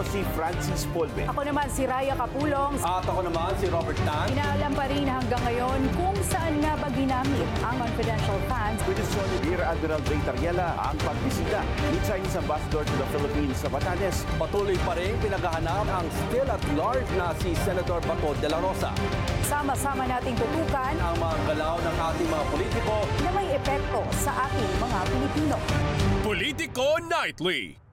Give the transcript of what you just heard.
si Francis Polve. Ako naman si Raya Capulong. At ako naman si Robert Tan. Inaalam pa rin hanggang ngayon kung saan nga ba ginamit ang confidential funds. Petisyon ni Rear Admiral Ray Tariela ang pagbisita ni Chinese Ambassador to the Philippines sa Batanes. Patuloy pa rin pinaghahanap ang still at large na si Senator Bato de la Rosa. Sama-sama nating tutukan Ang mga galaw ng ating mga politiko. na may epekto sa ating mga Pilipino. Politico Nightly.